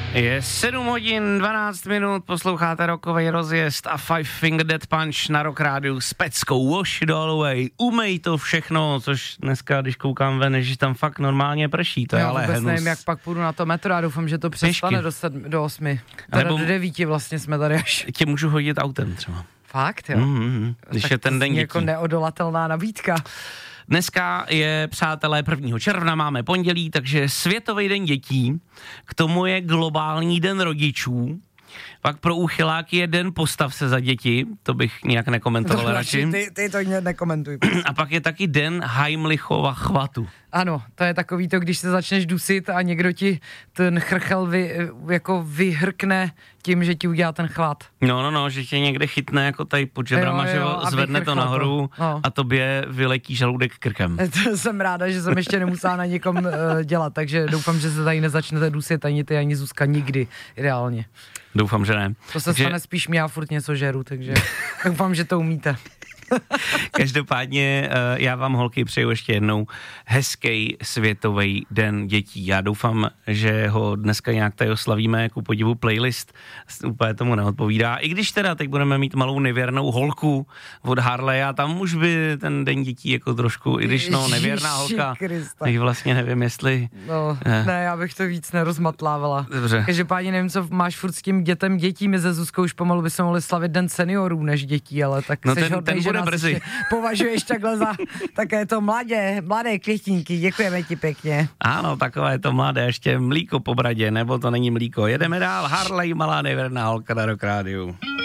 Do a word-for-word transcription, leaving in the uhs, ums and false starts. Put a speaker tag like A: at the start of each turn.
A: Je sedm hodin dvanáct minut, posloucháte rockovej rozjezd a Five Finger Death Punch na Rock Rádiu s peckou Wash It All Away. Umej to všechno, což dneska, když koukám ven, že tam fakt normálně prší, to je
B: já
A: ale
B: vůbec
A: hnus.
B: nevím, jak pak půjdu na to metro, já doufám, že to přestane do, sedm, do osmi. Teda
A: Nebo
B: do devíti vlastně jsme tady až.
A: Tě můžu hodit autem třeba.
B: Fakt, jo?
A: Mm-hmm, když
B: tak
A: je ten den dětí.
B: jako neodolatelná nabídka.
A: Dneska je, přátelé, prvního června, máme pondělí, takže Světový den dětí, k tomu je globální den rodičů, pak pro úchyláky je den postav se za děti, to bych nějak nekomentoval
B: to
A: radši.
B: Ty, ty to nekomentuj.
A: A pak je taky den Heimlichova chvatu.
B: Ano, to je takový to, když se začneš dusit a někdo ti ten chrchel vy, jako vyhrkne tím, že ti udělá ten chvat.
A: No, no, no, že tě někde chytne jako tady pod žebrama, že zvedne to nahoru to. No. A tobě vyletí žaludek krkem.
B: To jsem ráda, že jsem ještě nemusela na někom uh, dělat, takže doufám, že se tady nezačnete dusit ani ty, ani Zuzka nikdy, ideálně.
A: Doufám, že ne.
B: To se takže... stane spíš mě, já furt něco žeru, takže doufám, že to umíte.
A: Každopádně já vám, holky, přeju ještě jednou hezký Světový den dětí. Já doufám, že ho dneska nějak tady oslavíme, ku podivu playlist úplně tomu neodpovídá. I když teda teď budeme mít malou nevěrnou holku od Harley a tam už by ten den dětí jako trošku, i když no nevěrná holka, tak vlastně nevím, jestli...
B: No, ne. ne, já bych to víc nerozmatlávala.
A: Dobře.
B: Každopádně nevím, co máš furt s tím dětem dětí, my ze Zuzkou už pomalu bychom mohli slavit den seniorů než dětí, ale tak
A: no
B: seš
A: ten,
B: hodnej,
A: ten bude brzy.
B: Považuješ takhle za také to mladé, mladé květinky, děkujeme ti pěkně.
A: Ano, takové to mladé, ještě mlíko po bradě, nebo to není mlíko. Jedeme dál, Harley, malá nevěrná holka na Rock Rádiu.